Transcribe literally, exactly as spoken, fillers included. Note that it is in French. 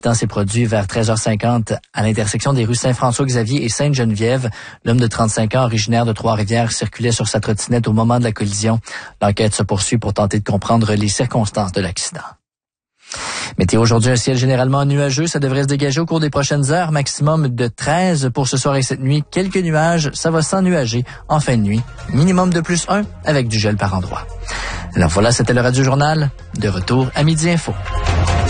L'accident s'est produit vers treize heures cinquante à l'intersection des rues Saint-François-Xavier et Sainte-Geneviève. L'homme de trente-cinq ans, originaire de Trois-Rivières, circulait sur sa trottinette au moment de la collision. L'enquête se poursuit pour tenter de comprendre les circonstances de l'accident. Météo aujourd'hui, un ciel généralement nuageux. Ça devrait se dégager au cours des prochaines heures. Maximum de treize pour ce soir et cette nuit. Quelques nuages. Ça va s'ennuager en fin de nuit. Minimum de plus un avec du gel par endroit. Alors voilà, c'était le Radio Journal. De retour à Midi Info.